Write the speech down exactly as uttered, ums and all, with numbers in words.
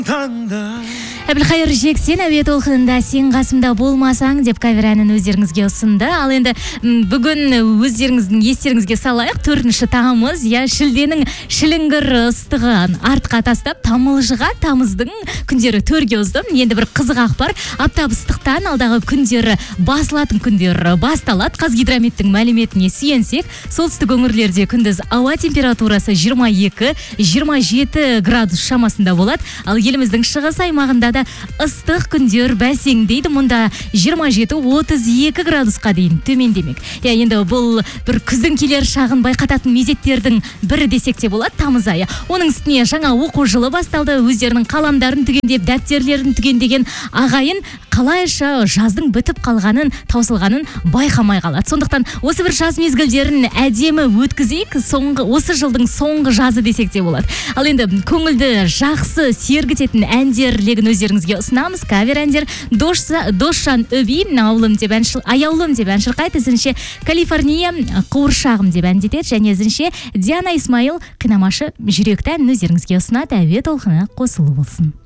Әбілқайыр Жексен әуе толқынында сен қасымда болмасаң деп кавер әнін өздеріңізге ұсынды. Ал енді бүгін өздеріңіздің естеріңізге салайық, төртінші тамыз, я шілденің шіліңгір ыстығын артқа тастап, тамылжыға тамыздың күндері төрге ұздым. Енді бір қызық ақпар, аптап ыстықтан алдағы күндері басылатын күндері басталады. Қазгидрометтің мәліметіне сүйенсек, солтүстік өңірлерде күндіз ауа температурасы жиырма екі жиырма жеті градус шамасында болады. Ал еліміздің шығыс аймағында да ыстық күндер бәсеңдейді. Мұнда жиырма жеті отыз екі градусқа дейін төмендемек. Я, енді бұл бір күздің келер шағын байқататын мезеттердің бірі десек те болады, тамыз айы. Оның үстіне жаңа оқу жылы басталды. Өздерінің қаламдарын түгендеп, дәптертерін түгендеген ағайын қалайша жаздың бітіп қалғанын, таусылғанын байқамай қалады. Сондықтан осы бір жаз мезгілдерін әдемі өткізейік. Соңғы осы жылдың соңғы жазы десек те болады. Ал енді көңілді жақсы сергітетін әндер легін өздеріңізге ұсынамыз. Кавер әндер Досжан Өби ауылым деп ән аяулым деп ән шырқайды. Ізінше Калифорния қуыршағым деп әндетеді. Және ізінше Диана Исмаил қинамашы жүректі әнін өздеріңізге ұсынады. Әуе толқыны қосылу болсын.